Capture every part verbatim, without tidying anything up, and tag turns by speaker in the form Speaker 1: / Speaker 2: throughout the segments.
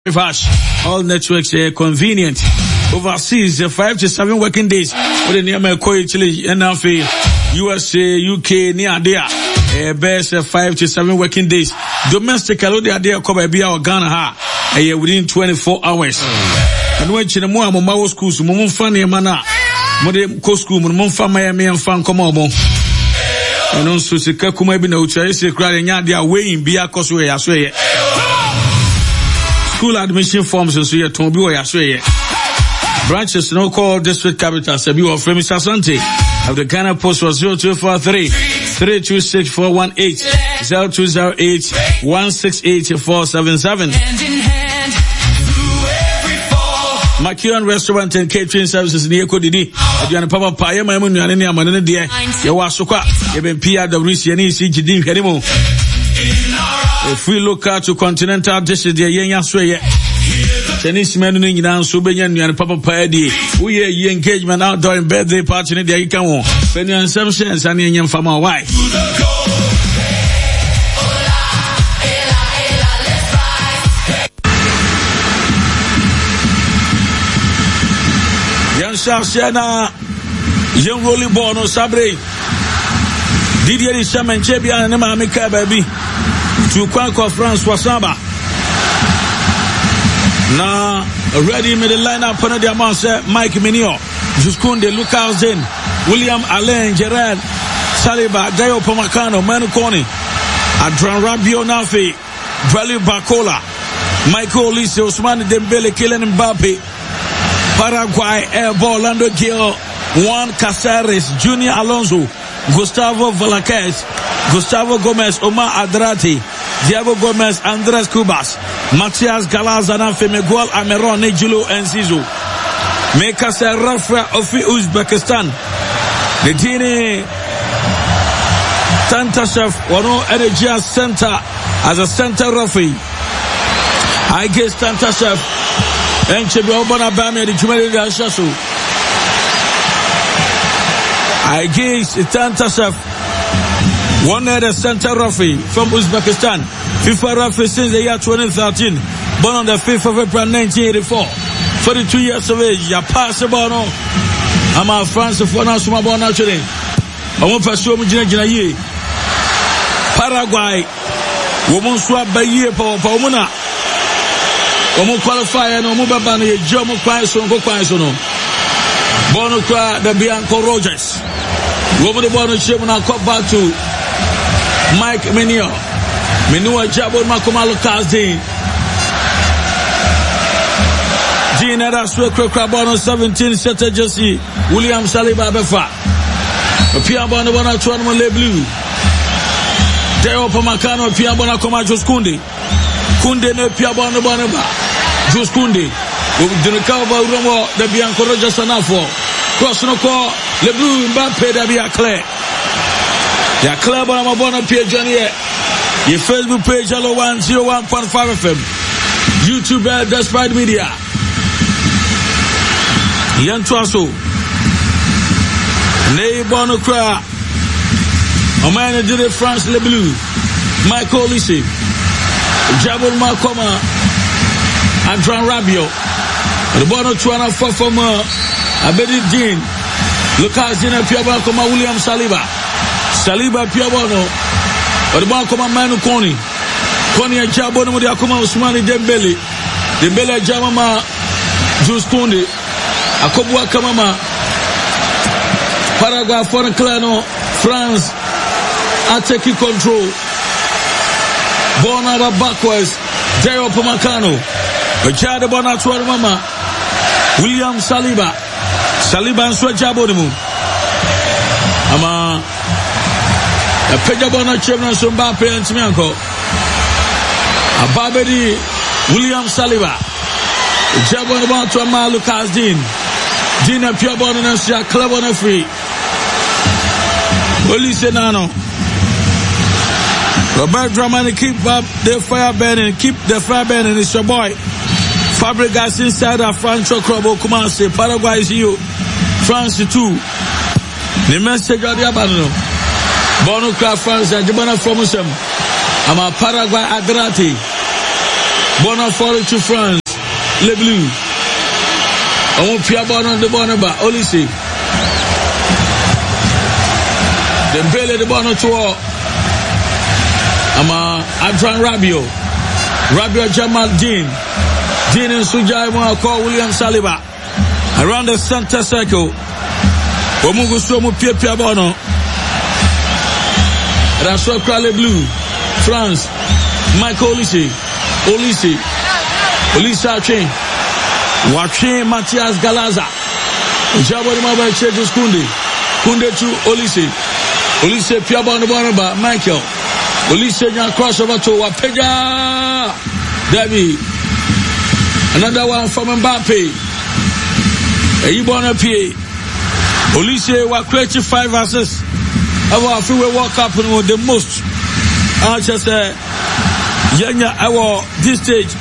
Speaker 1: Fast. All networks are convenient. Overseas, uh, five to seven working days. What the name of Chile, N F A, U S A, U K, near there. Uh, best uh, five to seven working days. Domestic, hello, they are there. Come by or Ghana ha. Uh, within twenty-four hours. And when you know, I'm a school, so mum funny mana. Mode co school, mum fan Miami and fan come on. And also, se kakuma bi na ucha se kra nya dia way in bia koso ya so ye. School admission forms and so ye ton bi o ya so ye. Branches no call district capital Sabi or Fremi Sasante. Of the Ghana post was zero two four three, three two six four one eight, zero two zero eight, one six eight four seven seven. Makion Restaurant and Catering Services near Kodidi. Adiana Papa Paya Mamun and Amana dear. Yawasuka, Eben Pia the Risi and Isi Jidim Hedimo. If we look out to continental dishes, the Yenya Sway. Chinese men in Iran, Subayan and Papa Padi. We are engagement outdoor in birthday party in the Ikawan. Penny and some sense and Yan from our wife. Sarsiana, young Rolly Bono Sabre, Didier Shaman Chebia and Mamika baby to Quanko France Wasaba. Now, ready made the lineup on the amount Mike Minio, Juskunde, Lucas Zen, William Alain, Gerard, Saliba, Gayo Pomacano, Manu Koni, Adran Rabio Nafi, Valley Bacola, Michael Lise, Osman Dembele, Kylian Mbappe. Paraguay airball Lando Gil, Juan Casares, Junior Alonso, Gustavo Velasquez, Gustavo Gomez, Omar Adrati, Diego Gomez, Andres Cubas, Matias Galazanafe, Miguel Ameron, Nejulo, and Zizu. Mekase Rafra of Uzbekistan. The Dini Tantashev, Wano Energy Center as a center referee. I guess Tantashev. Enche bi obana ba me de jumele da shaso. I guess Tantashev, one of the center referee from Uzbekistan. FIFA referee since the year twenty thirteen. Born on the fifth of April nineteen eighty-four. forty-two years of age. Ya pass about no. I'm a France for now. Suma born actually. I won't pursue me jina jina ye. Paraguay. Woman swap by year for Pomona. Omo qualify no mo baba no ye jomo kwan so go kwan so no bono kwa the Bianco Rogers wo mo de bono chemu na come back to Mike Menio Menua Jabo Makoma Lucas Dean Gina Raswe Kra bono seventeen Seta Jesse William Saliba Befa Pia bono bono chwana mo le blue Deo Pomacano Pia bono koma Joskunde Kunde ne Pia bono bono ba Just Kunde, the recover Romo, the Bianco Rogers Sanafo, Cross no call, Le Blue Mbappe, the Bia Claire. The club on my bonnet, Pierre Johnny. Your Facebook page, hello one zero one point five F M. YouTube at Despite Media. Yan Trasso. Ney Bono Cra. A man did it, France Le Blue. Michael Lisi. Jabul Makoma. Adran Rabio, the Bono Tuana for former Abedi Dean, Lucas Dina Piabano Koma William Saliba, Saliba Piabano, or the Bankoma Manu Koni, Koni and Jabono Akuma Usmani Dembele, Dembele Jamama, Juskundi, Akobua Kamama, Paraguay Foreign Clano, France, are taking control. Bona backwards, Deo Pomacano. Ojade bona tuwa mama William Saliba Saliba nswa jabo ni mu ama Peja bona chemna somba pe ntimi anko Ababedi William Saliba jabo ni bona tuwa ma Lucas Dean Dina pia bona nsia club on free Olise nano Robert Dramani, keep up the fire burning, keep the fire burning, it's your boy Fabregas inside of Franco Club Kumase, Paraguay is you, France two. The message of the Abano. Bono Craft France and Jabana from Muslim. I'm a Paraguay Adrati. Bona forward to France. Le Bleu. On Pierre Bono de Bonaba. Olise. Dembele de Bono to Ama Adrian Rabiot. Rabiot Jamal Dean. Dean and Sujai Moa call William Saliba. Around the center circle. Omugu Somu Pierre Pierre Bono. Rasho Krale Blue. France. Michael Olise. Olise. Olise Achen. Wachen Matthias Galaza. Jabo de Maba Chejus Kunde. Kunde to Olise. Olise Pierre Bono Bonoba. Michael. Olise Jan crossover to Wapeja. Debbie. Another one from Mbappe. Eyibona P. Olise wa create five assists. Our freeway walk up with the most. I just say, Yanya, our this stage.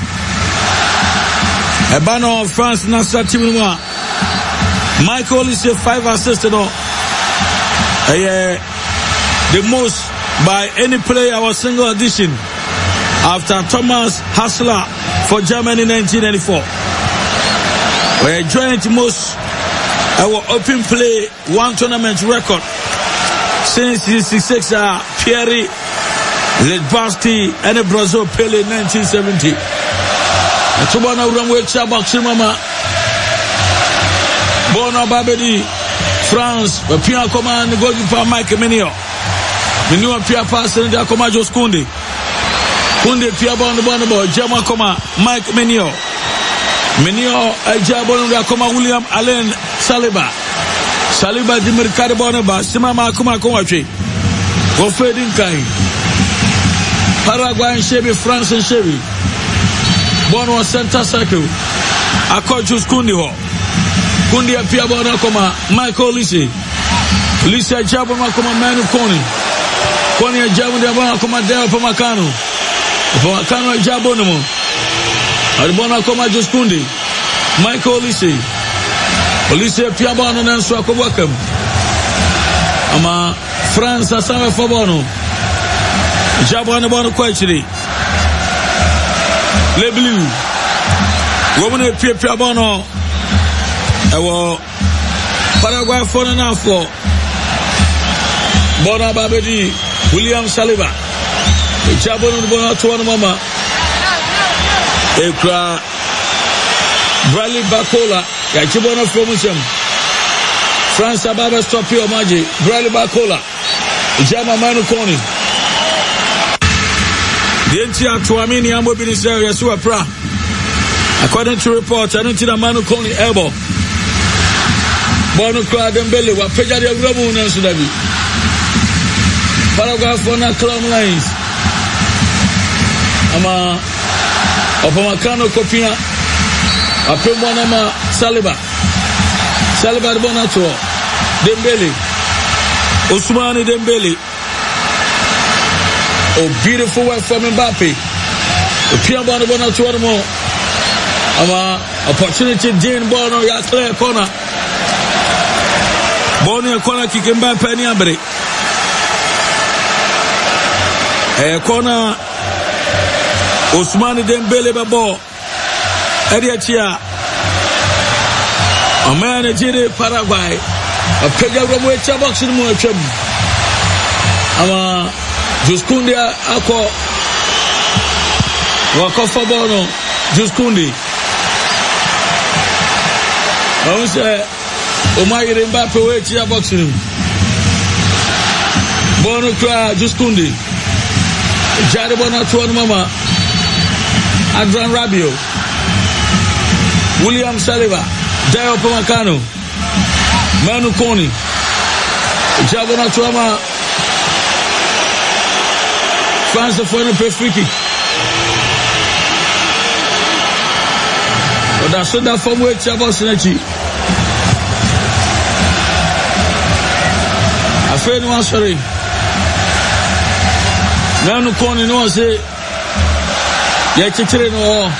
Speaker 1: A banner of France, Nasa Timua. Michael Olise five assists. No, uh, the most by any player or single edition after Thomas Hassler for Germany in nineteen ninety-four. We joined most our open play one tournament record since sixty-six. Uh, Pierre Ledbasti and Brazil Pele nineteen seventy. Tubana Uramwe Chabak Mama Bona Babedi France, Pia Command goalkeeper Mike Menio. Menio Pia pass in the Akomajo Kunde. Kunde Pia Bono Bonobo, Jama Koma, Mike Menio. Menio Jabon Akoma William Alain Saliba. Saliba di Mercado Bonoba, Simama Kuma Komachi. Gofedin Kai. Paraguay and Chevy, France and Chevy. Bono center circle. Akojus Kundi ho. Kundi apia Bono Koma, Michael Olise. Olise Jabo Makoma Manu Koni. Koni Jabo Bono Koma Deo Pomakano. Pomakano Jabo Nomo. Bono Koma Juskundi. Michael Olise. Olise apia Bono Nansu Akobakam. Ama France asame for Bono. Jabo and Bono Quachiri. Le Bleu. Woman a Pia Pia Bono. Ewo Paraguay for an half for Bona Babedi. William Saliba. Jabo and Bono to one mama. Ekra Bradley Bacola. Yachibono promotion. France Ababa stop your magic. Bradley Bacola. Jama Manu Koni. The entire Tuamini Ambo Binisari Yasua Pra. According to reports, I don't think a Manu Koni elbow. Bono Kra Dembele wa Peja de Rabu Nansudabi. Paragraph for na Clown Lines. Ama Opomakano Kopia. Apemwanama Saliba. Saliba de Bonato. Dembele. Ousmane Dembele. Oh, beautiful work from Mbappe. Pierre Bono Bono to one more. Our opportunity, Dean Bono, ya clear corner. Bono corner kick Mbappe ni abre. A corner. Ousmane Dembele babo. Ediatia. A man in Paraguay. A Pega Ramwe Chabox in Mochum. Our Juskundi ako Wakofa Bono Juskundi. I say Omagiri Mbappe we chia boxing. Bono Kra Juskundi. Jade Bono to mama. Adrian Rabiot. William Saliba. Deo Pomakano. Manu Koni. Jabona Tuama. France for the free kick. But that's so that from where Chabos Nachi. I feel no sorry. Nanu Koni no say. Yachitri no.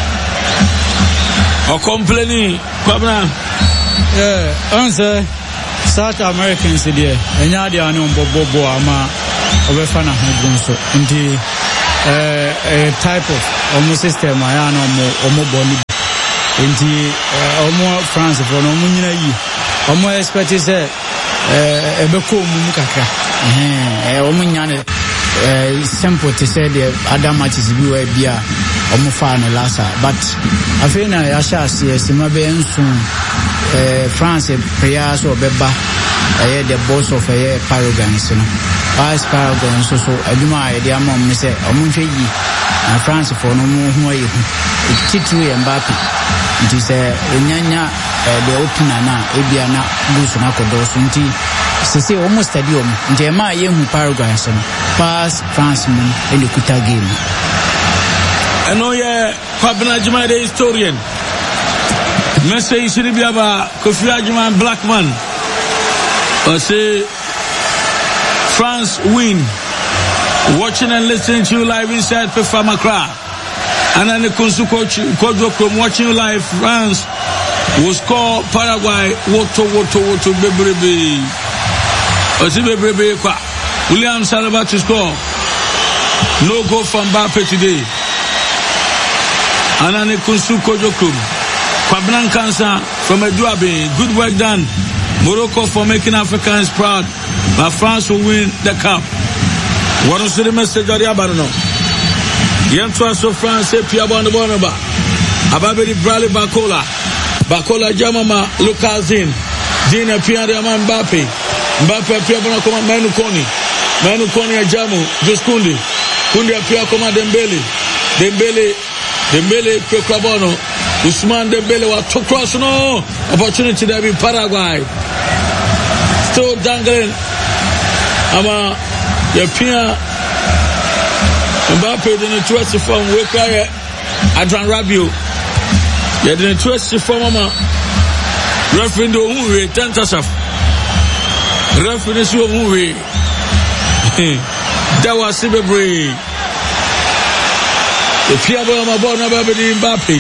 Speaker 1: Or complaining. Kwabna.
Speaker 2: Yeah, answer. South Americans here. Enyadi anu bobo ama. Obefana Hudunso. Indeed, a type of omo system aya na omo omo boni enti omo France for no omo nyina yi omo expect say eh ebeko omu kakra eh omo nyane eh simple to say the other matches bi were bia omo fa no lasa but afena ya sha se sima be enso eh France prayer so beba eh the boss of eh Paragon so no Vice Paragon so so aduma e dia mom me say omo hwe yi na France for no mo ho ayi titu e Mbappe nti say onyanya the opener na ebia na gusu na kodo so nti se se omo stadium nti e ma ye hu Paragon so no pass France mo e le kuta game
Speaker 1: eno ye Kwabena Adjumah the historian message shiri biaba Kofi Adjumah Blackman or say France win. Watching and listening to you live inside Pefam Accra. And then the Kunsu coach Kodro watching you live. France will score Paraguay. Woto woto woto bebrebe. Osi bebrebe kwa. William Saliba to score. No goal from Mbappe today. And then the Kunsu Kodro Kwabena Kansa from Eduabe. Good work done. Morocco for making Africans proud. But France will win the cup. What is the message of the Abano? Yentua so France, Pia Bonoba, Ababedi Bradley Bacola, Bacola Jamama, Lucas Zin, Dina Pia Mbappe, Mbappe Pia Bonacoma, Manu Koni, Manu Koni Jamu, Juskundi, Kundi Pia Coma Dembele, Dembele, Dembele Piocabono, Usman Dembele, what to cross no opportunity there in Paraguay. Still dangling. Ama ya pia Mbappe de ne twist from we cry Adran Rabiot ya de ne twist from mama referee do hu we tentasaf referee so hu we that was bebre e pia bola ma bona ba be Mbappe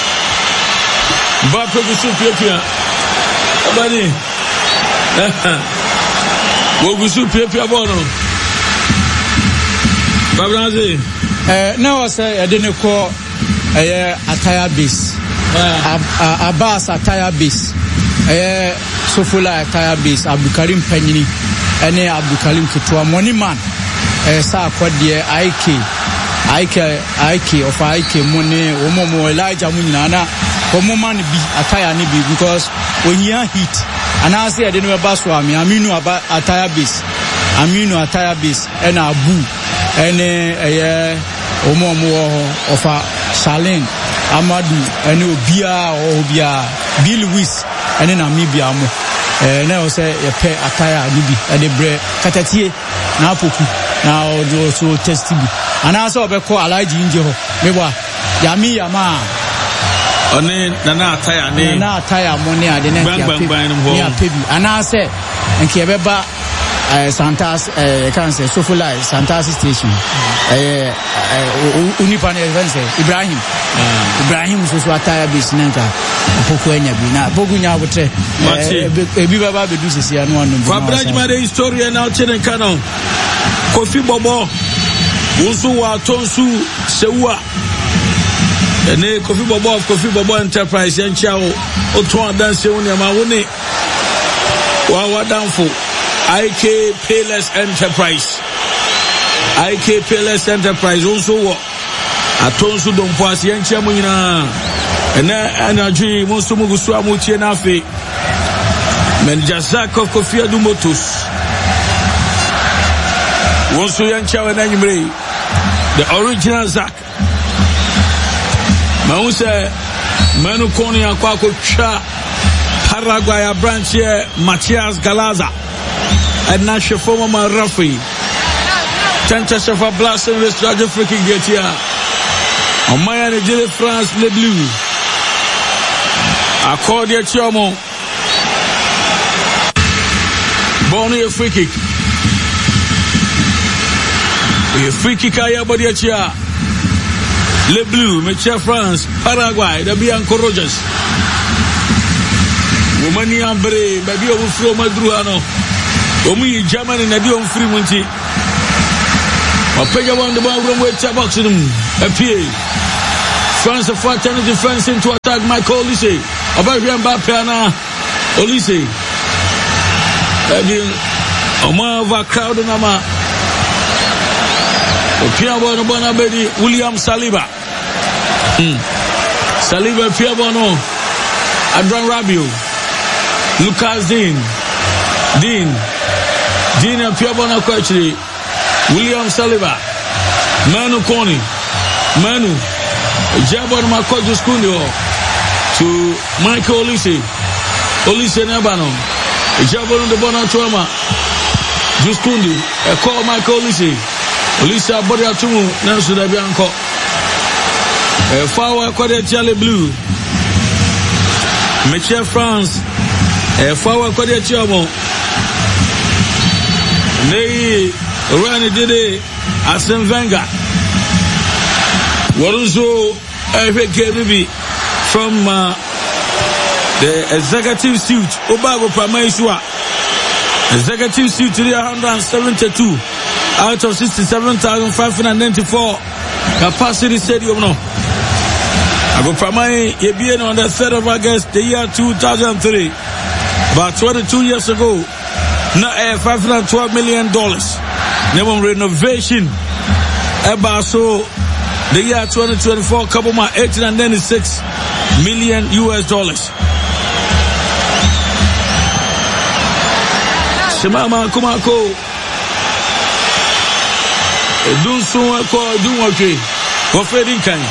Speaker 1: Mbappe go so pia pia abani Wogusu Pia Bono. Babranze.
Speaker 2: Eh, now I say I didn't call a attire base. Abbas attire base. Eh, Sofula attire base. Abdul Karim Penini. Ene Abdul Karim Kitua Money Man. Eh, sa kwadie I K. I K I K of I K money. Omo Elijah Munana. Omo man be attire ni be because when you hit. And I say I didn't know about Swami. Aminu about attire base. Aminu attire base. And Abu. And a Omo of a Shalin. Amadu. And Obia or Obia. Bill Wiss. And then Amibia. And I say a pair attire Nibi. And the bread. Katatie. Now Poku. Now also testing. And I saw a call Alaji Injo. Mewa. Yami Yama.
Speaker 1: One nana attire ne
Speaker 2: nana attire money ade na ya pebi ana say nke beba Santas eh can say Sofula Santas station eh unipa na event say Ibrahim Ibrahim so so attire base nanka poku anya bi na poku nya wotre ebi baba be do sisi anu anu
Speaker 1: Kwabena Adjumah the historian now chene canon Kofi Bobo Wusu wa tonsu sewa ene Kofi Bobo of Kofi Bobo Enterprise yanchia o oton dance woni ama woni wa wadanfo I K Payless Enterprise I K Payless Enterprise also wo atonsu dompo as yanchia mo nyina ene anadwi mo so mugusu amutie na afi men Jazak of Kofi Adu Motors wonso yanchia we na nyimre the original Zak Mause Manu Koni akwa kocha Paraguay branch here Matias Galaza and Nasha former Rafi Tenta Shafa Blast and West Georgia freaking get here on my Nigeria France Le Bleu Accordia Chomo Bonnie a free kick a free kick I body a chair Le Bleu, Mecha France, Paraguay, the Bianco Rogers. Womani Ambre, Baby of Fro Madruano. Omi Germany, Nabi on Fremonti. A pega one the ball from where Taboxum appear. France for turning defense into attack. Michael Olise. About Mbappe and Olise. Again, Oma over crowd nama. Pia bono bona bedi William Saliba. Hmm. Saliba pia bono. Adrian Rabiot. Lucas Dean. Dean. Dean and pia bono actually. William Saliba. Manu Kone. Manu. Jabon Makojo Skundo to Michael Olise. Olise Nebano. Jabon the Bonatuama. Juskundi. A call Michael Olise. Olise Abodi Atumu. Nansu de Bianco. A Fawa Kode Tiale Blue. Michel France. A Fawa Kode Tiamo. Nei Rani Dede Arsene Wenger. Waruzo Eric from uh, the executive suite. Obago Pamaisua. Executive suite three hundred seventy-two out of sixty-seven thousand five hundred ninety-four capacity stadium. No. Ago Pamai Yebien on the third of August, the year two thousand three. About twenty-two years ago. Now uh, five hundred twelve million dollars. Never renovation. About so. The year twenty twenty-four, Kabuma eight hundred ninety-six million U S dollars. Semama Kumako. Dunsu ko Dunwake. Wafedin Kan.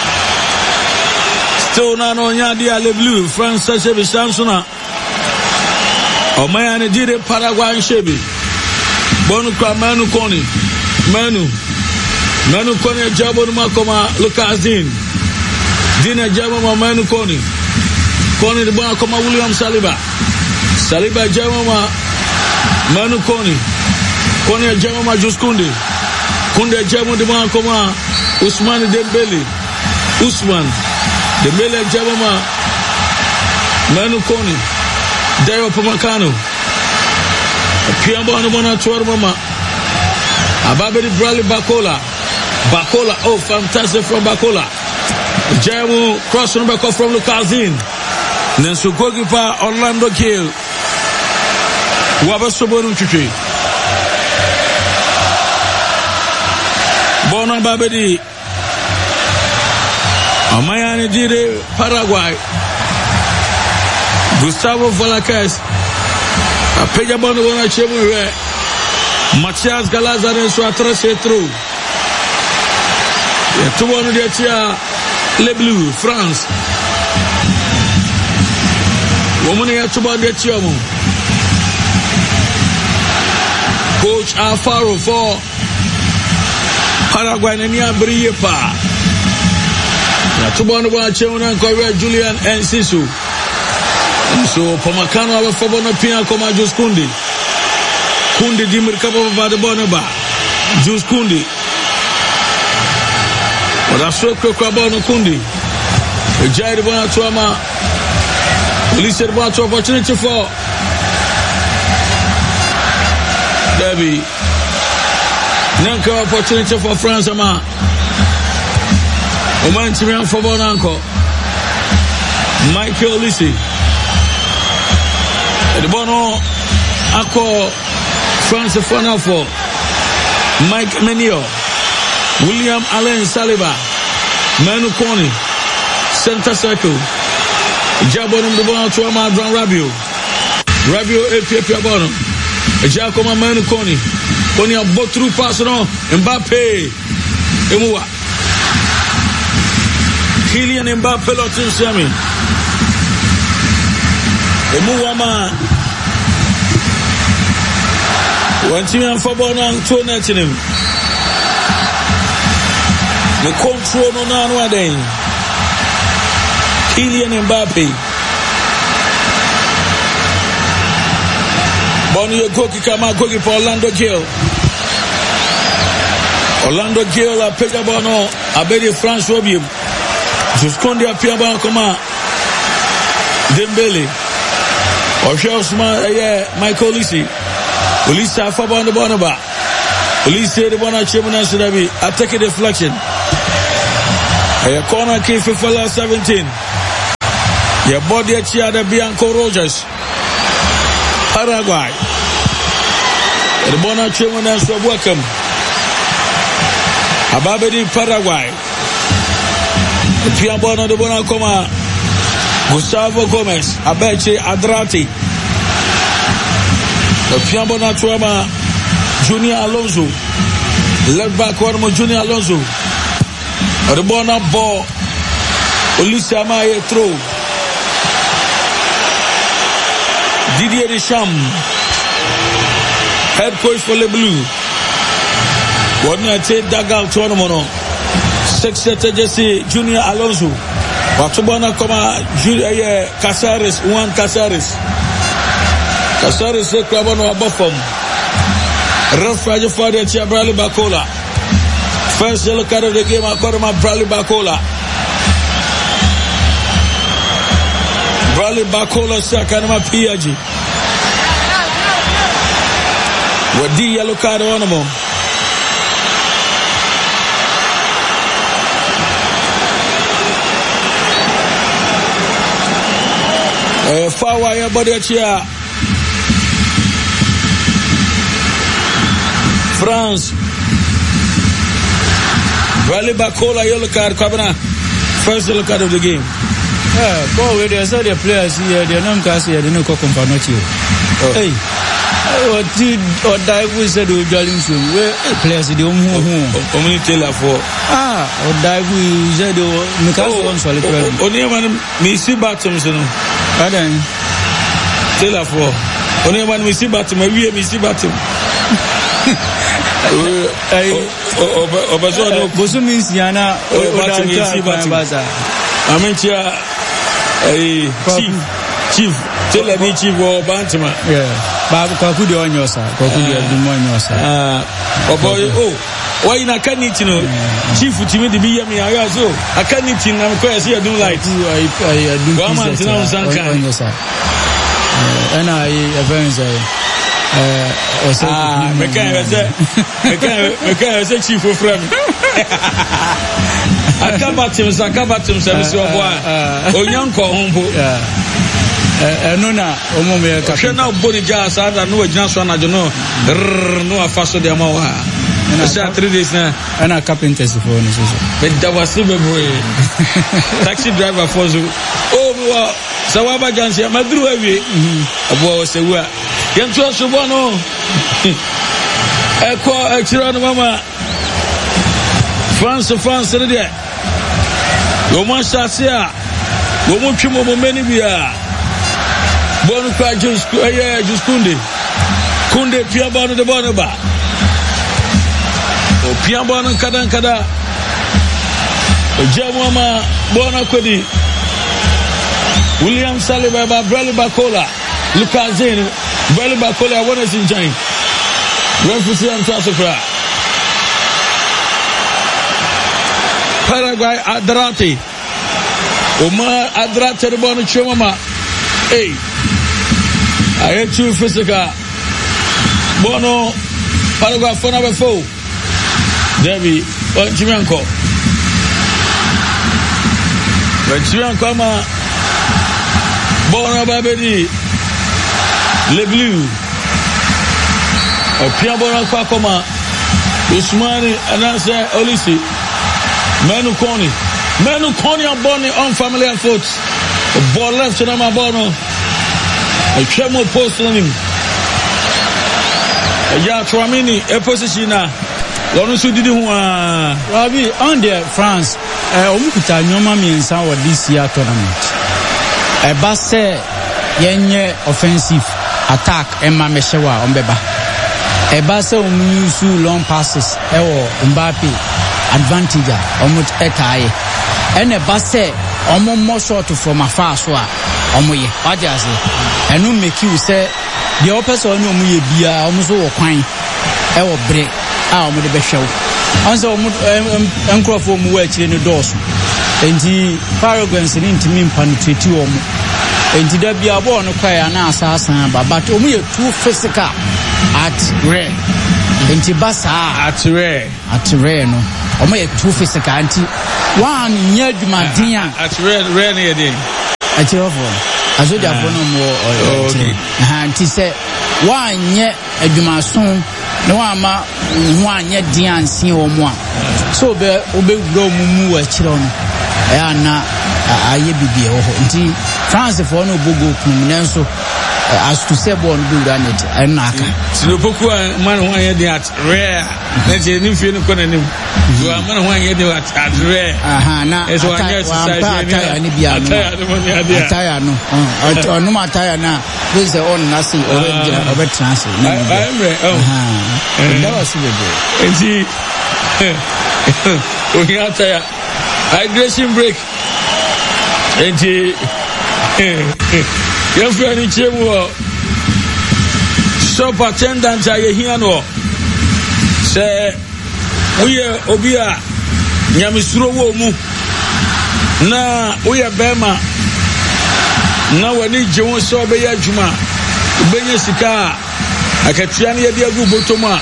Speaker 1: Still Nano Nyadia Le Blue, France Shebi Samsona. Omayane Dide Paraguay Shebi. Bonu kwa Manu Kone. Manu. Manu Kone Jabon Makoma Lucas Dean. Dean Jabon Manu Kone. Kone the Bakoma William Saliba. Saliba Jabon Manu Kone. Kone Jabon Juskunde. Kunde Jabon the Bakoma Usman Dembele. Usman Dembele Jabon Manu Kone. Dayo Pomakano. Piambo Anubana Tuarmama. Ababedi Bradley Bakola. Bakola, oh, fantastic from Bakola. Jamu cross number from Lucazin. Nensu goalkeeper Orlando Gale. Wabasobonu Chuchi. Bono Babedi. Amayani Dide, Paraguay. Gustavo Valaques. Apeja Bono Bona Chemure. Matias Galazar so atrase through. Two one de tia Le Bleu France. Woman ya two one de tia mo. Coach Alfaro for Paraguay na niya briye pa. Ya two one de tia mo na Korea Julian Enciso. So Pomakano aba fobo na pia koma Jus Kundi. Kundi di merkaba ba de bonaba. Jus Kundi. Raso Kwaba no Kundi. Ejai de bona tuama. Police de bona opportunity for Debbie. Nanka opportunity for France ama. Oman timian for bonanko. Michael Olise. De bono ako France for now for Mike Menio. William Alain Saliba. Manu Kone. Center circle. Jabonum de Bona to Adrian Rabiot. Rabiot A P P Abonum. Jacoma Manu Kone. Kone a bot through pass on. Mbappe. Emua. Kylian Mbappe Lotin Sami. Emua man. One team and football on two nights in him. The control no none day. Kylian Mbappe. Bonnie Goki Kama Goki for Orlando Gale. Orlando Gale a Pega Bono, Abedi France Robium. Juscondi a Piaba Koma. Dembele. Oshausma, Michael Olise. Olise Faba on the Bonaba. Olise the Bona Chimuna Sudabi. Attack a deflection. A corner kick for Fela seventeen. Your body chia de Bianco Rogers. Paraguay. The Bona Chimonas were welcome. Ababedi Paraguay. The Piambona de Bonacoma. Gustavo Gomez. Abeche Adrati. The Piambona Tuama. Junior Alonso. Left back one Junior Alonso. The Bona ball. Ulissa Maye throw. Didier Deschamps, head coach for Le Bleu. What do I take Dagal Tournament? Six setter Jesse Junior Alonso. Watubana Koma Junior Casares, one Casares. Casares is Crabano Abofom. Rafael Father Chia Bradley Bacola. First yellow card of the game, according to Bradley Bacola. Bradley Bacola Sakanama Piaji. With the yellow card on them. Uh, far wire body chair. France. Bradley Bacola yellow card, Kabana. First yellow card of the game.
Speaker 2: Yeah, go with the other players here, they're not cast here, they don't come for not you. Hey, what did or die with the Jalinsu? Where players the
Speaker 1: community for
Speaker 2: ah, or die with the Mikasa solid.
Speaker 1: Only one Missy Bottoms, you know.
Speaker 2: Pardon,
Speaker 1: Taylor for only one Missy Bottom, maybe a Missy Bottom. I
Speaker 2: Bosumis Yana or
Speaker 1: I mean, Hey, chief, chief, tell me chief or Bantama.
Speaker 2: Yeah, Babu Kakudi on your side, Kakudi on your side.
Speaker 1: Ah, oh boy, oh, why in a can eat, you know, chief, to me to be yummy. I also, I can't eat in I'm quite I do like I do
Speaker 2: on your side. And I, eventually, uh,
Speaker 1: ah, I can't say chief of friend. Akabatim, Akabatim, service of one. Oh, young Kohombo.
Speaker 2: And Nuna, Omome,
Speaker 1: Kashana, body jazz, I don't know a Johnson, I don't know. No, I faster the Amoa. And I said three days now.
Speaker 2: And a carpenter's phone.
Speaker 1: But that was super boy. Taxi driver for you. Oh, Sawaba Jansi, I'm a drew heavy. A boy was a word. Young Charles Bono. Echo, actually, Mama. France, France, there. Woman Sasia, Woman Chimo Menibia, Bonuka just Kunde, Kunde Piabano de Bonoba, O Piabano Kadan Kada, Jamama Bonakodi, William Saliba, Bradley Bacola, Lucas Zane, Bradley Bacola, I want to see Jane. Referee and Tasafra. Paraguay Adrati. Omar Adrati the Bono Chomama. Hey. I had two physical. Bono Paraguay for number four. Debbie Chimanko. When Chimanko ma Bono Babedi Le Bleu. O Piambono Kwakoma. Usmani Ananse Olisi. Menu Koni. Menu Koni and Bonnie unfamiliar foot. The ball left to them a Bono. A Chemo post on him. A Yatramini, a position now. Lonusu did
Speaker 2: Rabi on the France. Omukuta Nyoma means our this year tournament. A basse yenye offensive attack Emma Meshewa on Beba. A basse umusu long passes. Ewo Mbappe. Advantage almost etaye and a basse almost more short from a far so omoye wajaze and no make you say the opposite on you be almost all quine ewo break ah omo de be show answer omo encrofo mu wa chire no doors enti Paraguayans ni ntimi penetrate omo enti da bia ball no kwai na asasan ba but omo ye too physical at rare enti basa
Speaker 1: at rare
Speaker 2: at rare no omo ye too physical anti one nya adwumaden a
Speaker 1: at red red near dey
Speaker 2: achirofo azodia fo no mo okay ha anti say one nya adwumason no ama ho anya din ansie o mo a so be obewura mumu wa chiro no e ana aye bibie ho nti France for no bogo kum nanso as to say born do that it na aka
Speaker 1: sinopoku man ho anya din at rare na je ni fie no konanim so man ho anya din at rare
Speaker 2: aha na ataya ni bia no ataya no onu mataya na we say on na say already over transfer na aha that was the
Speaker 1: enti o here ataya hydration break enti your friend in Chemo shop attendant aye here no say we obi a nyamesuro wo mu na we bema na wani jewo so be ya djuma benye sika akatua na ye de agu botoma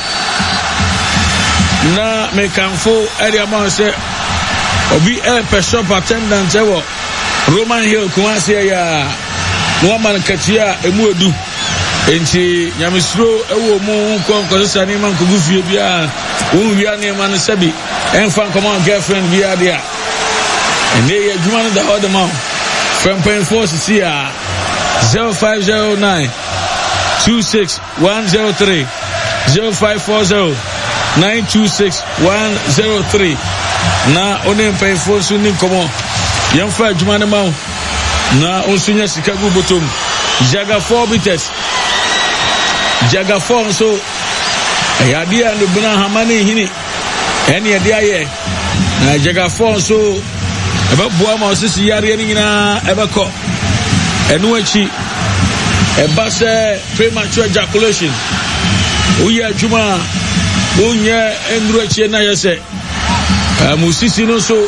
Speaker 1: na me kanfo area man say obi e shop attendant ewo Roman Hill Kumasi ya Muhammad Katia Emuedu enti nyamesuro ewo mu konko sani man ko gufie bia wo wia ne man sabi enfan come on girlfriend bia dia and they adwuma the other man from point four C R zero five zero nine two six one zero three zero five four zero nine two six one zero three na onen point four so ni komo yamfa adwuma ne ma na onsunya Chicago bottom Jaga four bites Jaga four so ayade and buna hamane hini ene yade aye na Jaga four so eba boa ma osisi yare ni nyina eba ko enu achi eba se premature ejaculation uya juma unya endru achi na yese musisi no so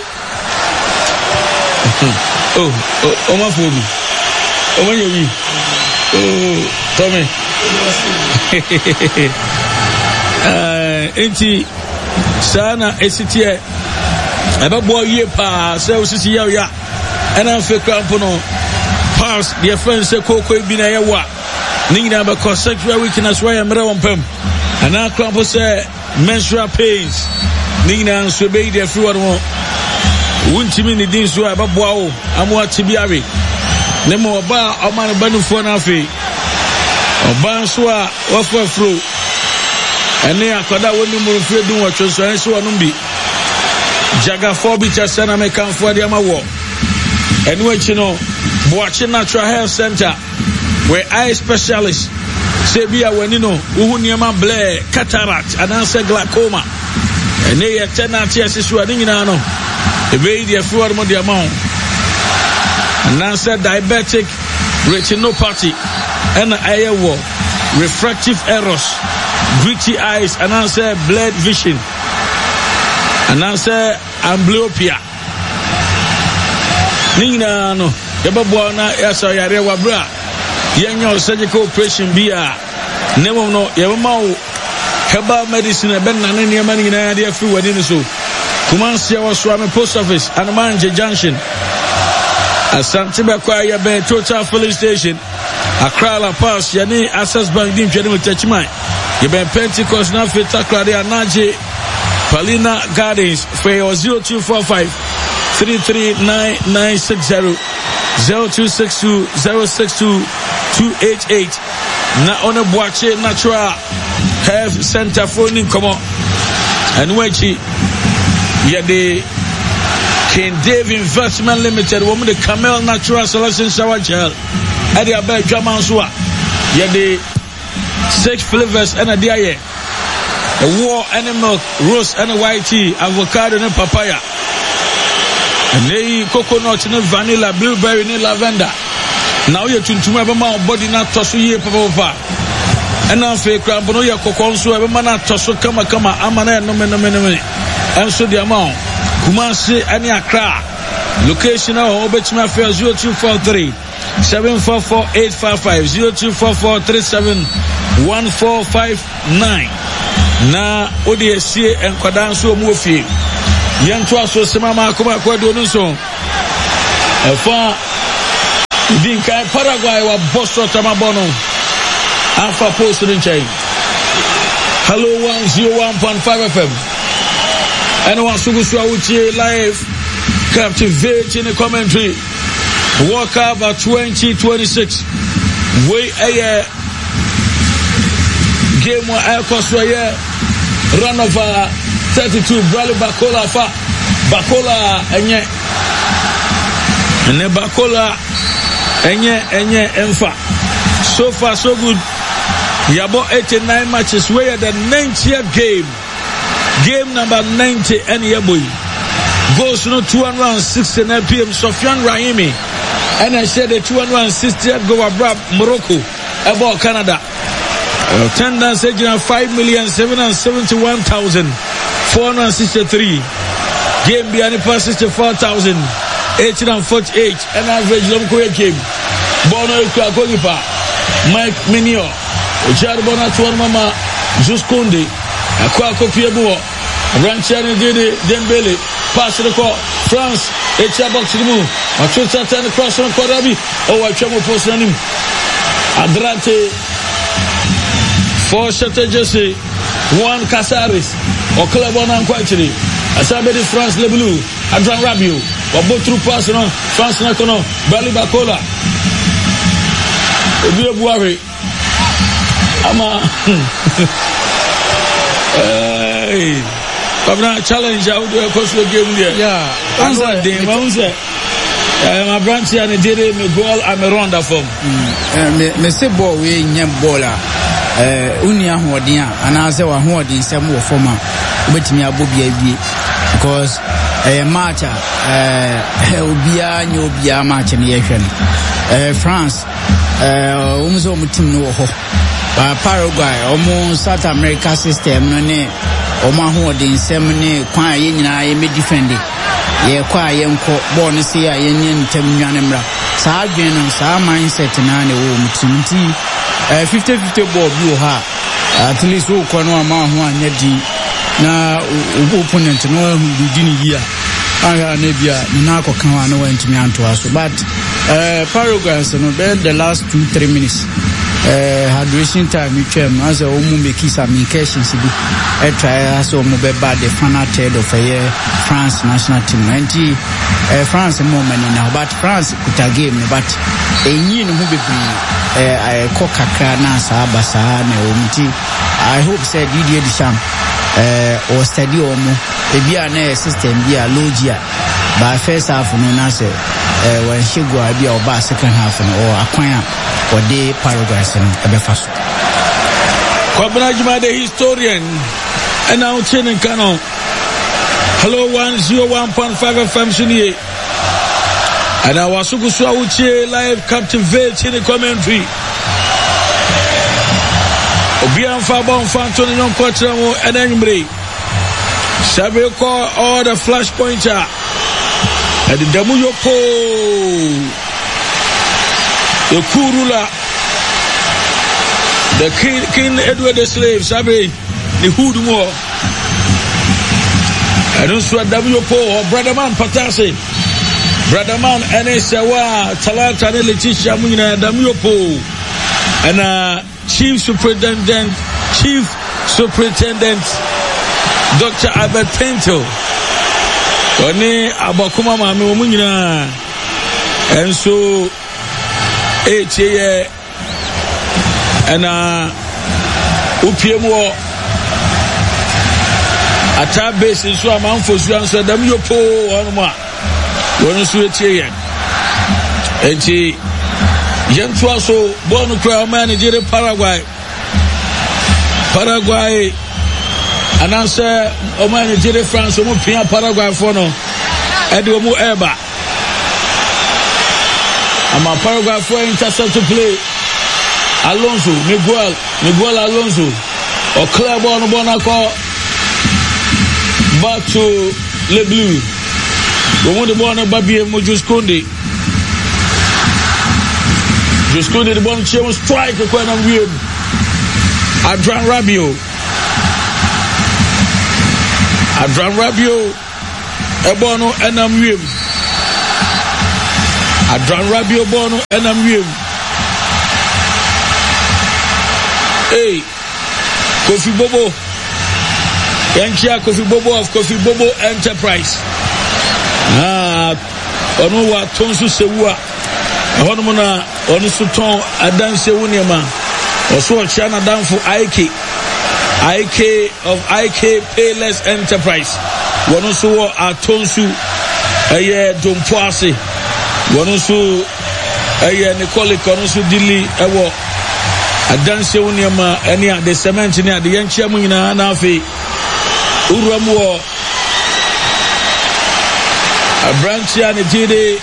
Speaker 1: oh oh oma fobi oma yobi oh Tommy eh enti sana esitie eba boy ye pa se osisi ya ya ena fe krampo no pass the friends se koko bi na ye wa ninga ba ko sexual weakness wa ya mre won pam ana krampo se menstrual pains ninga so be the free one wuntimi ni din so ababoa wo amwa tibiare ne mo ba oman banufo na afi oban so a wafafro ene akoda woni mu fie dun wo twonso en so wonu bi Jaga four bi chasana me kan fo dia ma wo enu achi no Boachi Natural Health Center where eye specialist say bia wani no wo niema ble cataract ananse glaucoma ene ye tenant yes so ani nyina no ebe the fuel mo the amount and now said diabetic retinopathy and eye wo refractive errors gritty eyes and now say blurred vision and now say amblyopia nina no yebabo na yasa yare wa bra yenyo surgical operation bia nemo no yebama wo herbal medicine ben na ne niam nyina de afi wani ni so Kumansi ya Swami Post Office and Manje Junction. Asante Bakwa ya Ben Total Filling Station. Accra La Paz yani Access Bank dim chene mutachimai. Ya Ben Pentecost na fita krade anaje Palina Gardens for zero two four five three three nine nine six zero zero two six two zero six two two eight eight. Na one Boachi Natural Health Center for Ninkomo. And wechi yeah, the King Dave Investment Limited, woman the Camel Natural Selection Shower Gel, Eddie Abel Jamansua, yeah, the six flavors and a dia, a war and a milk, rose and a white tea, avocado and papaya, and they coconut and vanilla, blueberry and lavender. Now you're to remember my body not tossing here, papa. And now for Crampono, your coconso, every man at Tosso, come, come, Amana, no, no, no, no. And so the amount Kumasi any Accra location of Obechima Fair zero two four three seven four four eight five five zero two four four three seven one four five nine na O D S C and Kwadanso Mufi Yanto aso semama akoma kwado no so. Efa Dinka Paraguay wa Bosso Tamabono. Alpha Post in chain. Hello one oh one point five F M. Anyone Sugusu Auchi live captivating the commentary. World Cup twenty twenty-six. We a game one air cost run over thirty-two. Bradley Bacola fa Bacola enye ene Bacola enye enye enfa. So far so good. Yabo eighty-nine matches. We are the ninetieth game. Game number ninety and Yaboy. Goes no two hundred sixty-nine P M. Sofiane Rahimi. And I said the two hundred sixtieth go abroad Morocco about Canada. Attendance agent five million seven hundred seventy-one thousand four hundred sixty-three. Game behind the sixty-four thousand eight hundred forty-eight. And average Lomkoya game. Bono Kwakogipa. Mike Minio. Ojari Bona Tuan Mama. Juskunde. Kwako Piebo. Ranchani Dede Dembele. Pass the call. France. It's a box to the move. I should start the cross on Korabi. Oh, I trouble post on him. Adrante. Four Shate Jesse. One Casares. Or Clabon and Quachiri. Asabedi France Le Bleu. Adran Rabio. Or both through pass on France Nakono. Bali Bacola. Obi Buari. Ama. Hey. I'm not challenge out there because we game there.
Speaker 2: Yeah.
Speaker 1: I'm not doing my my branch and the day me goal I'm a ronda form.
Speaker 2: Me me say ball we nyam bola. Eh uni ahoden a ana say wa hoden sem wo form a obetimi abobia bi because eh match eh obia nya obia match ne ye hwe no. Eh France eh wo so mo team no wo ho. Ba Paraguay omo South America system no ne omo ahoden sem ne kwan ye nyina ye me defend ye kwa ye nko ball ne se ya ye ntam nwane mra saa adwen no saa mindset na ne wo mutimti eh fifty fifty ball bi o ha at least wo kwa no ama ho anya di na opponent no di ni yi a anga ne bia na akoka wa no wantimi anto aso but eh Paraguay so no be the last two three minutes eh hydration time twem as a omu make some indications bi e try as omu be bad the final third of a France national team ninety eh France mo many now but France kuta game but enyi no be bi eh I ko kakra na sa basa na omti I hope say Didier Deschamps eh or study omu e bia na system bia logia by first half no na say eh when she go bia oba second half no or akwan or the Paraguay and Ebefaso.
Speaker 1: Kwabena Juma the historian and now Chen Kano. Hello one oh one point five F M Sini. And I was Sugusu live captivating the commentary. Obian Fabon Fanton non Quatramo and Embre. Sabe call all the flash pointer at the Damuyopo. The Kurula, the King, King Edward the slave, Sabe, the Hood War. I don't swear W Po or Brother Man Patase. Brother Man N S Awa, Talata Letitia Muna, W Po, and uh, Chief Superintendent, Chief Superintendent, Doctor Albert Pinto. One Abakuma Mamuna, and so. H A and uh Upiemo attack base in so amount for so and so them you po on ma one so H A and he Yentua so born crowd manager Paraguay Paraguay and answer o manager France o pia Paraguay for no e de mo eba I'm a Paraguay for intercept to play. Alonso, Miguel, Miguel Alonso, or Clabon Bonaco, back to Le Bleu. We want the one of Babi and Juskunde. Juskunde, the one chair was strike a quite weird. Adran Rabio. Adran Rabio. ebo no enam wiem Adran Rabiot ebo no enam wiem hey Kofi Bobo Yankia Kofi Bobo of Kofi Bobo Enterprise ah ono wa tonsu sewua ahono mo na ono so ton adanse woniema oso o chia na danfo I K I K of I K Payless Enterprise wono so wo atonsu eye dompo ase wono so eye Nicole kono so dili ewo adanse woniema ene ade cement ne ade yanchia mu nyina na afi uruam wo Abranchia ne jide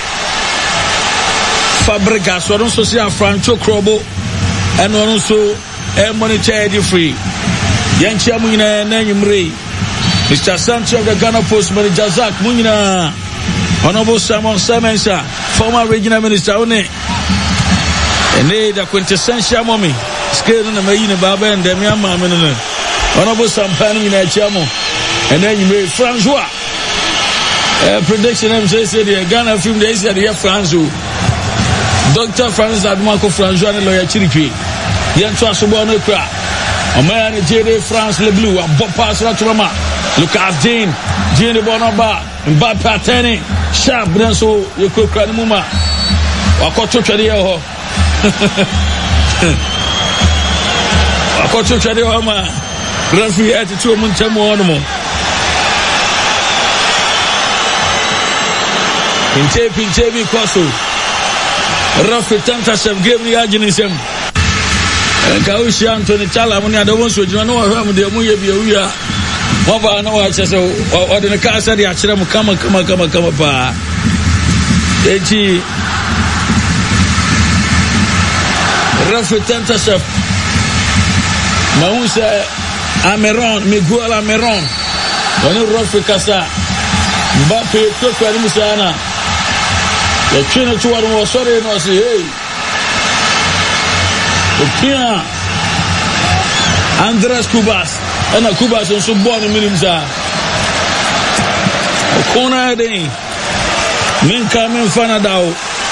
Speaker 1: Fabregas wono so se Franco Krobo eno wono so e monitor di free yanchia mu nyina na nyimre Mister Sanchez of the Ghana Post Manager Zach Munyina Honorable Simon Semensa former regional minister one ene da quintessential mommy scale na mayi ne baba and dem ya ma me no Honorable Sampano nyina chiamo ene nyimre Francois Uh, prediction I'm say say the Ghana film they say the Franco Doctor Francis Admako Francois and lawyer Chirikwi Yanto Asobo no kra Omaya ne J France Le Blue and Bob pass to mama Lucas Jean Jean Bonoba Mbappe atene sharp so you could cry muma wakoto twede ho wakoto twede ho ma referee attitude mun tamo ono mo Pinche pinche bi kwaso Rafi tanta chef Gabriel ajinisem Ka ushi Anthony Chala muni adawon so jina no wa mu de mu ye bi awia mo ba na wa chese o de ka asa de akire mu kama kama kama kama pa eji Rafi tanta chef Mausa Ameron Miguel Ameron woni Rafi kasa Mbappe to kwa ni musana the trainer to one was sorry no say hey Okia Andres Cubas and a Cubas on so born minimza Okona dey min kamen fanadao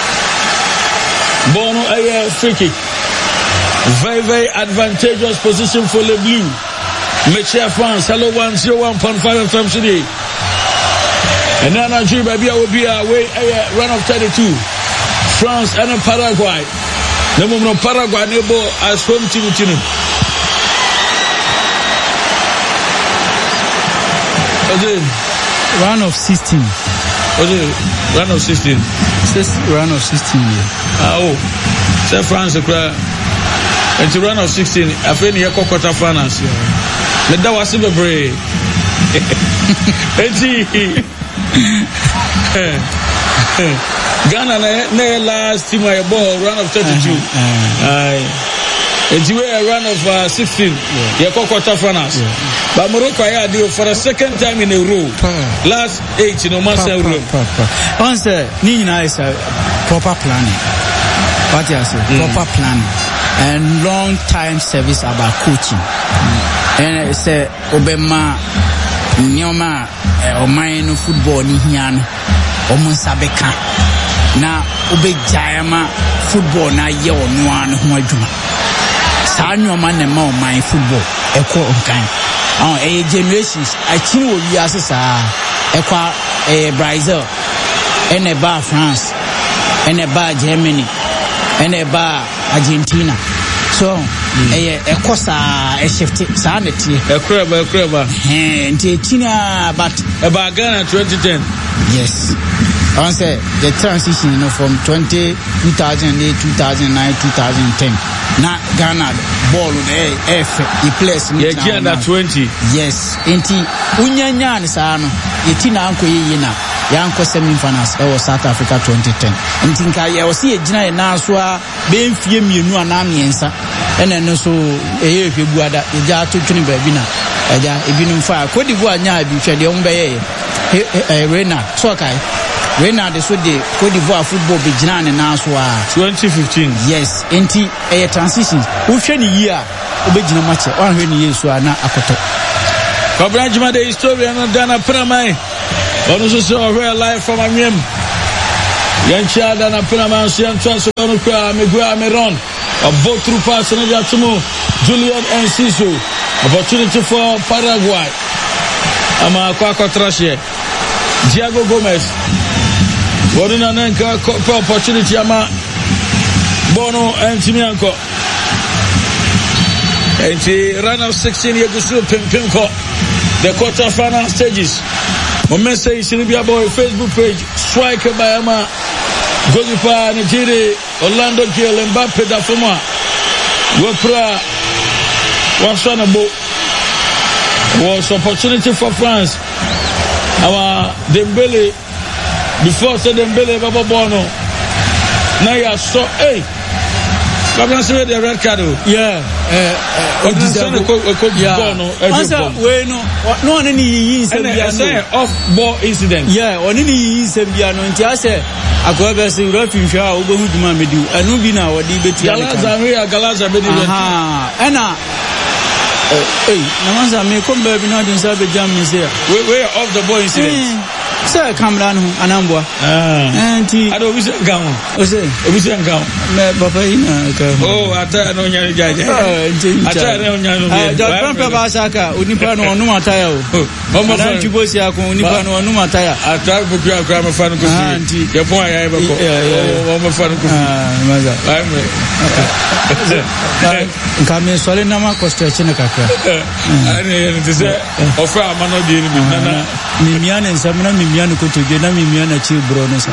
Speaker 1: Bono aye free kick very very advantageous position for Le Bleu Mecha France hello one oh one point five F M today. And now Nigeria baby will be away a run of thirty-two. France and Paraguay. No more Paraguay nebo as home team team.
Speaker 2: Round of sixteen.
Speaker 1: Okay, round of sixteen.
Speaker 2: Round of sixteen.
Speaker 1: Ah oh. Say France cry. And to round of sixteen, I feel near quarter finals. Let that was super brave. Ghana na last team I ball run of thirty-two. Aye. It's a run of uh, sixteen. Yeah, quarter finals. But Morocco I do for a second time in a row. Last eight in a month in a row.
Speaker 2: Once Nina is a proper planning. What you say? Proper planning and long time service about coaching. And it's a Obama Nyoma Omaino football ni hiano Omunsabeka na Obejayama football na ye onwa ho adwuma saa nyoma na ma Oman football ekọ nkan ah eh generations achi wo wi ase saa ekwa eh Brazil ene ba France ene ba Germany ene ba Argentina so eh ekọ saa e shift saa na tie
Speaker 1: ekra ba ekra ba
Speaker 2: eh nti China but
Speaker 1: about Ghana twenty ten.
Speaker 2: Yes. I say the transition, you know, from twenty, two thousand eight, two thousand nine, two thousand ten. Now Ghana ball the F the place.
Speaker 1: Yeah, under twenty.
Speaker 2: Yes. Enti unyanya ni sano. Yetina anko ye na. Yanko semi-finals ewo South Africa twenty ten. Enti nka ye osi ejina ye na so a be mfie mienu ana miensa. Ene no so eye hwebu ada eja to twini ba bi na. Eja ebinum fa Cote d'Ivoire nya bi hwe de ombe ye. Eh Rena so kai. Rena de so de Cote d'Ivoire football be jina ne na so a
Speaker 1: twenty fifteen.
Speaker 2: Yes, enti eh transition. Wo hwe ni yi a obejina match. Wan hwe ni Yesu ana akoto.
Speaker 1: Kabranjima de historia no Ghana Pramai. Ono so so real life from Amiem. Yancha da na pena man so yancha so no kwa Miguel Meron. A boat through pass and Yatumo, Julian and Sisu. Opportunity for Paraguay. Ama Kwako Trashe. Diego Gomez. Waduna Nenka opportunity ama Bono and Timianko. And the run of sixteen Yegusu Pimpimko. The quarter final stages. My message in the Facebook page. Striker by Ama Gogipa Nijiri Orlando Gil Mbappe da Fuma. Wopra Wasanabo was opportunity for France. Our Dembele before said Dembele Baba Bono. Now you saw hey. Come on, see the red card. Yeah. Uh, uh, yeah. Answer we no no any incident. Off ball incident. Yeah, on any incident. No, nti say akwaba say referee hwa obohu duma medu. Anu bi na wodi beti. Galaza we Galaza be di. Aha. Ena eh namanza me komba bi na din sa be jam me say. We we off the ball incident. Sir, come down, Anambwa. Ah, Auntie, I don't wish a gown. Oh, say, I wish a gown. Papa, oh, I tell no young judge. I tell no young Papa Saka, Unipano, no Mataya. Oh, my friend, Chibosia, Unipano, no Mataya. I try to put your grammar fan. Auntie, your point I ever go. Oh, my friend, mother. I'm coming, Solinama, Costachina. I need to say, offer a man of the Mimian and Samana Mimian could to get a Mimian a chill bronze.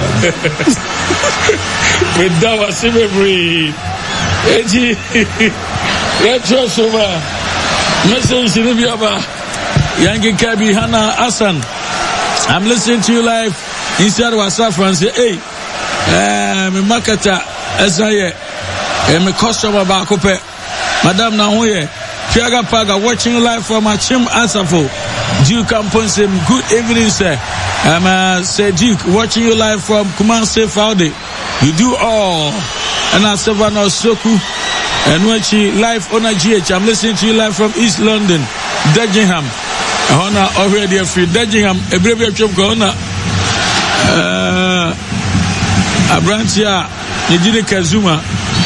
Speaker 1: With Dawa Sibri, Edgy, Retrosova, Message Sinibiaba, Yangi Kabi Hana Asan. I'm listening to you live inside WhatsApp and say, hey, I'm a Makata, as I am a customer Bakope, Madame Nahoye, Piaga Paga, watching you live from Achim Asafo. Duke Camponsim, good evening, sir. I'm uh, Sir Duke, watching you live from Kumasi Faudi. You do all. And I said, Savannah Soku, and watching live on a G H. I'm listening to you live from East London, Dedgingham. Honor already a free Dedgingham, a brave of Gona. Uh, Abrantia, Nijiri Kazuma.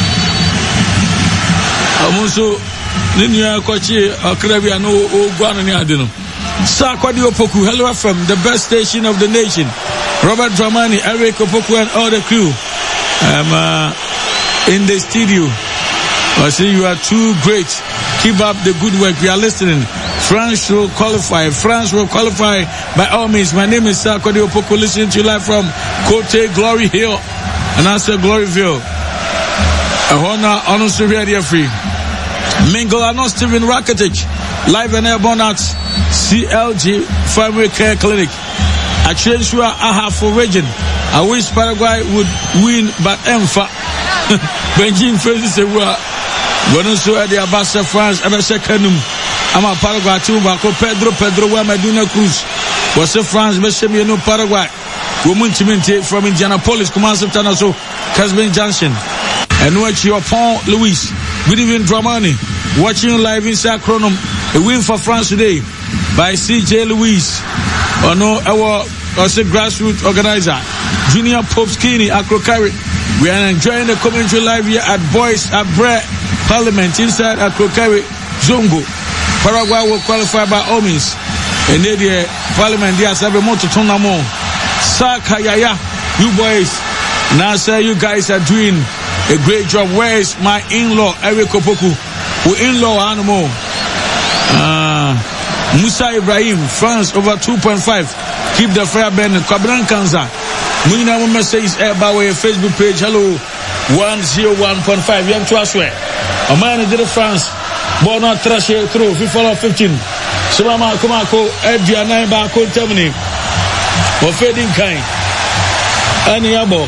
Speaker 1: Also, Ninya Kochi, Akrabia, no Guanani Adino. Sakwadi Opoku, hello from the best station of the nation. Robert Dramani, Eric Opoku, and all the crew. I'm uh, in the studio. I say you are too great. Keep up the good work. We are listening. France will qualify. France will qualify by all means. My name is Sakwadi Opoku. Listening to you live from Kote Glory Hill. And I say Gloryville. Honor, honor, Syria, free. Minglano Stephen Rakitic, live and airborne at C L G Family Care Clinic. I change where I have for region. I wish Paraguay would win, but Emfa Benjamin faces a war. Bonuso at the Abasa France, Abasa Canum. I'm a Paraguay too, Baco Pedro Pedro Meduna Cruz. Was a France, Meshamiano Paraguay. Woman Chimente from Indianapolis, Command Tanaso, Casbin Junction. And watch your Paul Louis. Good evening, Dramani. Watching live inside Chronom. A win for France today by C J Louis. Or no, our also grassroots organizer. Junior Pope Skinny, Akrokari. We are enjoying the commentary live here at Boys at Bre Parliament inside Akrokari, Zongo. Paraguay will qualify by all means. And then the Parliament, they are seven more to Tonamo. Sakayaya, you boys. Now, sir, you guys are doing a great job. Where is my in-law, Eric Opoku? Who in-law animal? Uh, Musa Ibrahim, France over two point five. Keep the fire burning. Kabran Kanza. Muna Mama says about our Facebook page. Hello, one oh one point five. Young Twaswe. A man in France. Born on Trash through. We follow fifteen. Subama Kumako, Edja nine bar code Termini. For fading kind. Any abo.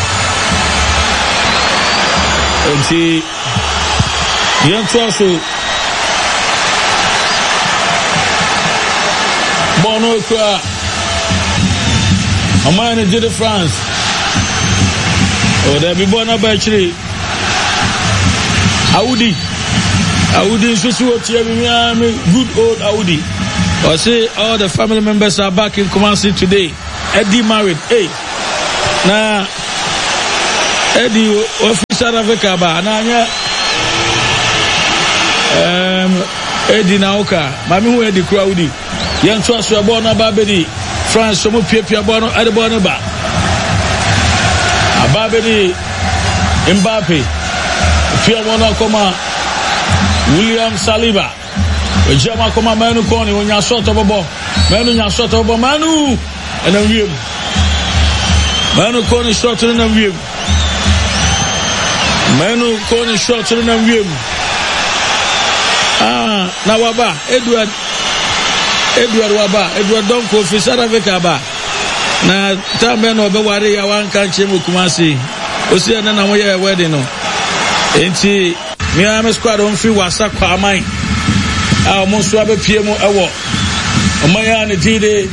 Speaker 1: And see, young Trasu Bono Kwa, a man in Jide France. Oh, there be born up actually. Audi, Audi, good old Audi. I say all the family members are back in Kumasi today. Eddie married. Hey. Na Eddie official Africa ba na anya um Eddie Nauka. Mami hu Eddie Crowdy. Yan to aso abo na ba bedi France so mo piapia abo no ade bo no ba. Aba bedi Mbappe. Pia mo na koma William Saliba. Ejama koma Manu Kone onya shot obobo. Manu nya shot obobo Manu. And then we Manu Kone shot and then we Manu Kone shot and then we Ah, na waba Edward Edward waba Edward Donko fi South Africa ba na tambe no be ware ya wan kan chemu Kumasi osi na na mo ye wedding no enti me am squad on fi wasa kwa aman a mo so abepie mu ewo omaya ne dide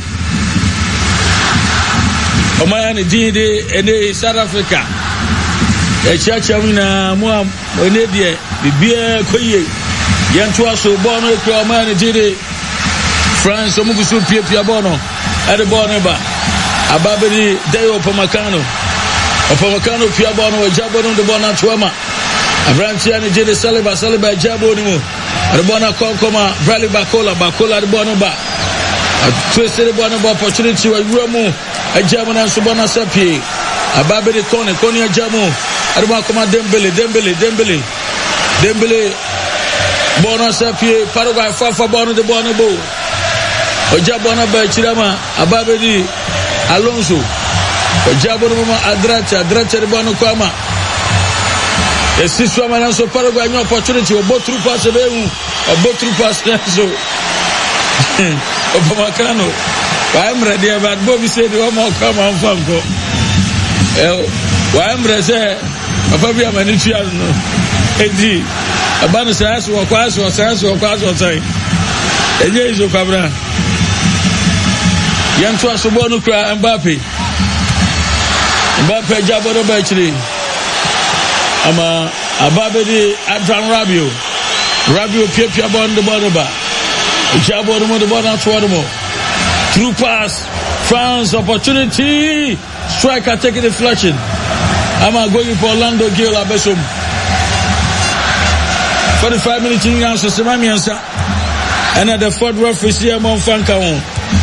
Speaker 1: omaya ne dide ene South Africa e chacha na mo ene die bibia koye yentu aso bono e kwa omaya ne dide France omugusu pie pie bono ade bono ba ababedi Dayo Pomakano Pomakano pie bono jabo no de bono atwama Abrantia ne dide Saliba Saliba jabo ni mo ade bono konkoma Bradley Bakola Bakola de bono ba twisted the bono ba opportunity wa wuramu ajamo na so bono sapie ababedi Kone Kone ajamo ade bono koma Dembele Dembele Dembele Dembele bono sapie Paraguay fafa bono de bono bo Ojabona ba chirama ababedi Alonso Ojabona mama Adracha Adracha de bono kwama Esiswa mananso Paraguay no opportunity obo true pass be hu obo true pass so Opomakano wa amra dia bad Bobby said o mo kwama mfanko eh wa amra say papa bi amani tua no edi abana say aso kwa aso aso kwa aso tai enye izo kwabra Yantu asobo no kra Mbappe Mbappe jabo do ba chiri ama ababedi Adran Rabiot Rabiot piapia bon de bonoba jabo do mo de bon atwo mo through pass France opportunity striker taking deflection ama going for Orlando Gil Abesom forty-five minutes in answer semami ansa and at the fourth referee here mon fanka on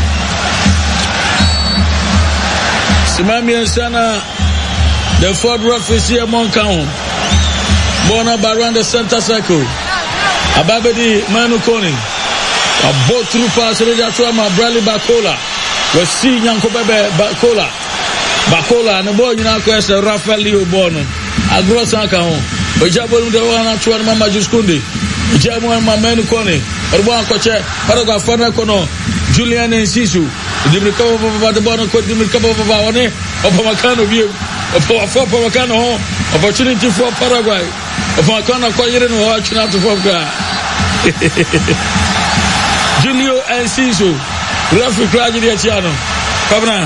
Speaker 1: Simami Ansana, the fourth referee here, Monkaon. Bona around the center circle. Ababedi Manu Kone. A boat through pass, Rejatuama, Bradley Bakola. We see Yankobebe Bakola. Bakola, and the boy in our quest, Rafael Leo Bono. Agrosankaon. Ojabo the one at one Mama Juskundi. Jamo and Manu Kone. Urban Coche, Paragraph Fanacono. Julian and Sisu. The recover of the Bono could recover of our name of Pomakano view of Pomakano opportunity for Paraguay of Makana Koyer and watching out of Foga Julio and Sisu Rafi Craggy Chiano Cabana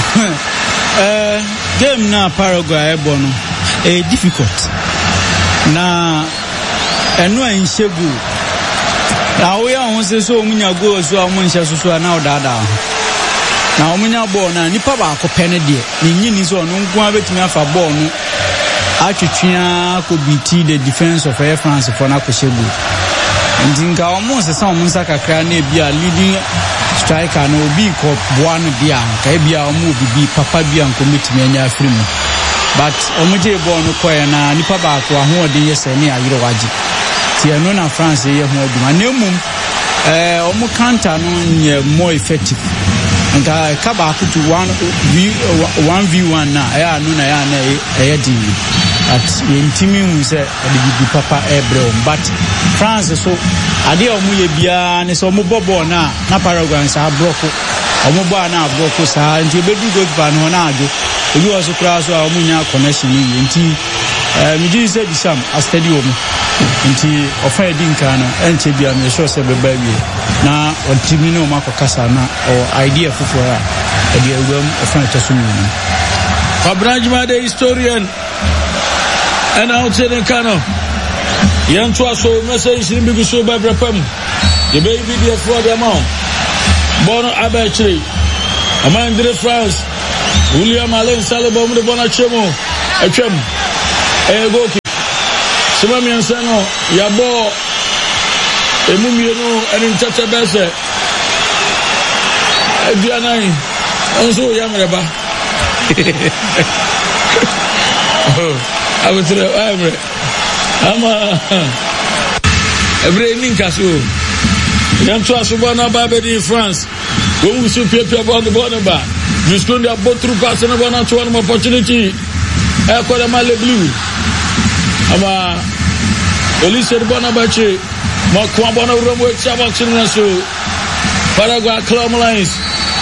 Speaker 2: game na Paraguay Bono a difficult na eno en shegu na we ahun se so munya go so amun sha so na odada na omunya ball na nipa ba akopɛ ne de ne nyini so no nko abetumi afa ball no atwetwea ko biti the defense of Air France for na ko shegu ndinga omo se sa omo nsa kakra na bia leading striker na obi ko boa no bia ka bia omo bibi papa bia nko metumi anya afiri mu but omo je ball no koye na nipa ba ko ahoɔden yɛ sɛ ne ayiro waje ti eno na France yɛ ho aduma na emum eh omo counter no nyɛ more effective nka kaba akutu one v one v one na aya no na ya na aya di at intimi mu se de bi papa ebre but France so ade o mu ye bia ne so mo bobo na na Paraguay sa broko o mo ba na broko sa nti bedu goalkeeper no na ado ebi o so kra so a o mu nya connection ni nti eh mi ji se di sam a stadium nti ofa edi nka no enche bia me sure se beba wie na o timi no makokasa na o idea fufu a edi ewam ofa tasumi ni
Speaker 1: Fabrajma the historian and out in Kano yantu aso message ni bi so ba brapam the baby the for the amount bono abachiri among the France William Allen Saliba mu de bona chemo atwam eh goal kick sema mi ansa no yabo emu mienu eni tete bese aduanan onso yamreba oh abutre abre ama every ninkaso yanto asobo na ba be di France go mu su pepia bo the ball ba just going to both through pass and one to one opportunity e ko da male blue ama Elise Bonabache mo kwa bona romo e chaba china so Paraguay Club Lines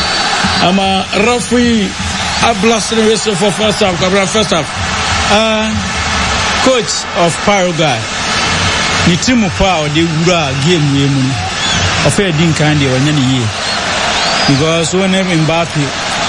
Speaker 1: ama referee a blasting whistle for first half Cabral first half
Speaker 2: uh coach of Paraguay ni timu pa o de wura game we mu o fe din kan de wanya ni ye because when Mbappe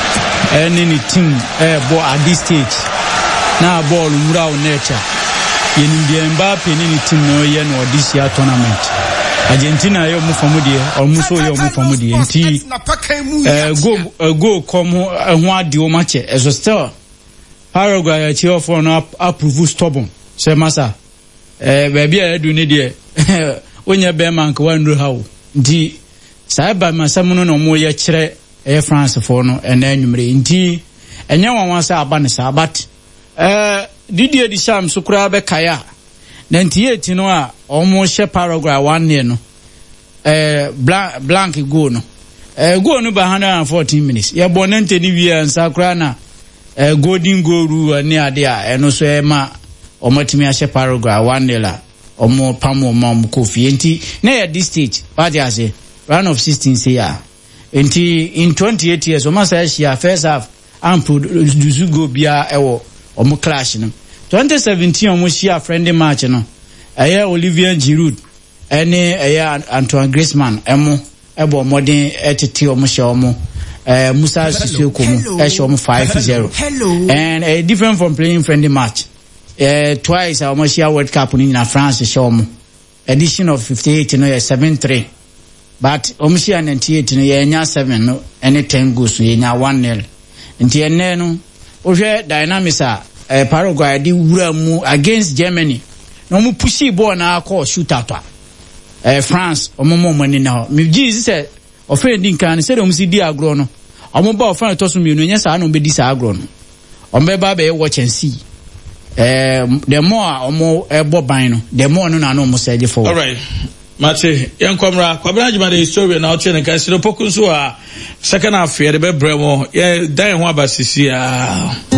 Speaker 2: any team eh ball at this stage na ball wura o nature yenim de Mbappe ni team no ye no this year tournament Argentina yo mu famudie o mu so yo mu famudie nti eh go go come ho ade o mache eso still Paraguay chief for no approve stubborn say masa eh baby e do ni de onya be man ka wan ro hawo nti sai ba masam no no mo ye kire e France for no ena anwumre nti enya wanwan sa aba ne sa but eh Didier Deschamps so kura be kaya ninety-eight no a omo she Paraguay one near no eh blank blank go no eh go no ba one hundred fourteen minutes ye bonente ni wi ansa kura na eh golden goal ru ni ade a eno so e ma omatimi a she Paraguay one nil omo pamo mom kofi enti na ya this stage what you say round of sixteen say ya enti in twenty-eight years o ma say share first half and produce go bia ewo omo clash no twenty seventeen omo share friendly match no eye Olivier Giroud ene eye Antoine Griezmann emo ebo modern etete omo share omo eh Musa Sissoko mo e share omo five zero and uh, different from playing friendly match uh, twice omo share World Cup in France share omo edition of fifty-eight no yeah seven three but omo share ninety-eight no yeah nya seven no any ten goals yeah nya one nil nti enne no ohwe dynamics a eh, Paraguay di wura mu against Germany no mu pushi ball na akọ shoot out eh France omo mo mani na me Jesus say offending kan say omo si di agro no omo ba offend to so mi no nya sa no be di sa agro no omo be ba be watch and see eh the more omo ebo ban no the more no na no omo say for
Speaker 1: all right Mate yankomra kwabra jima de story na oche ne kan siro poku so a second half ye de be bremo ye dan ho abasisi a